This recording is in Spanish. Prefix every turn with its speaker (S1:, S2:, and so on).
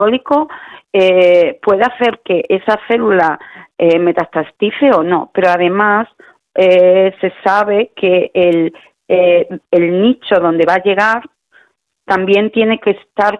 S1: alcohólico puede hacer que esa célula metastastice o no, pero además se sabe que el nicho donde va a llegar también tiene que estar